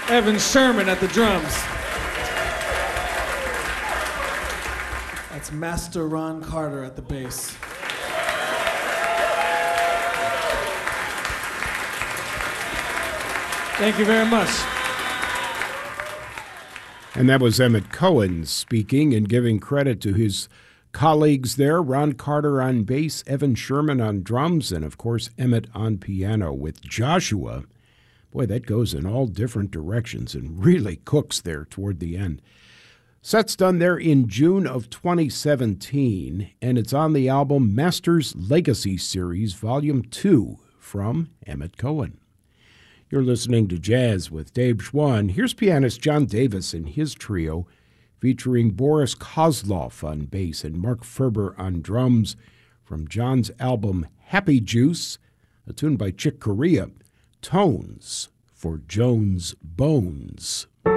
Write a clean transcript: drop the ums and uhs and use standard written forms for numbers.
Evan Sherman at the drums. That's Master Ron Carter at the bass. Thank you very much. And that was Emmett Cohen speaking and giving credit to his colleagues there, Ron Carter on bass, Evan Sherman on drums, and of course Emmett on piano with Joshua. Boy, that goes in all different directions and really cooks there toward the end. Set's done there in June of 2017, and it's on the album Masters Legacy Series, Volume 2, from Emmett Cohen. You're listening to Jazz with Dave Schwann. Here's pianist John Davis and his trio, featuring Boris Kozlov on bass and Mark Ferber on drums, from John's album Happy Juice, a tune by Chick Corea, Tones for Jones Bones.